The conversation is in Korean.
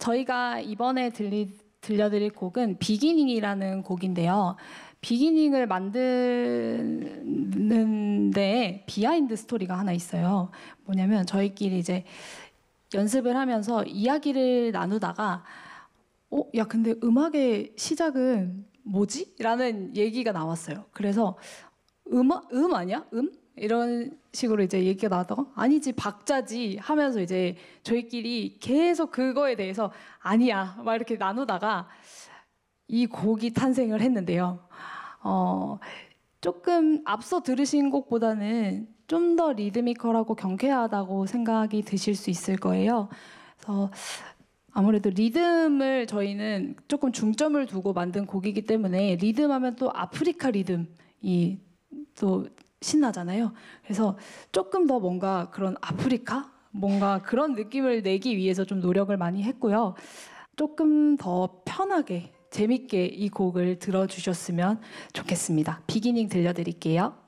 저희가 이번에 들려드릴 곡은 비기닝이라는 곡인데요. 비기닝을 만드는 데 비하인드 스토리가 하나 있어요. 뭐냐면 저희끼리 이제 연습을 하면서 이야기를 나누다가 야 근데 음악의 시작은 뭐지? 라는 얘기가 나왔어요. 그래서 음 아니야? 이런 식으로 이제 얘기가 나왔다가 아니지 박자지 하면서 이제 저희끼리 계속 그거에 대해서 아니야 막 이렇게 나누다가 이 곡이 탄생을 했는데요. 조금 앞서 들으신 곡보다는 좀 더 리드미컬하고 경쾌하다고 생각이 드실 수 있을 거예요. 그래서 아무래도 리듬을 저희는 조금 중점을 두고 만든 곡이기 때문에 리듬하면 또 아프리카 리듬이 또 신나잖아요. 그래서 조금 더 뭔가 그런 아프리카? 뭔가 그런 느낌을 내기 위해서 좀 노력을 많이 했고요. 조금 더 편하게 재밌게 이 곡을 들어주셨으면 좋겠습니다. 비기닝 들려드릴게요.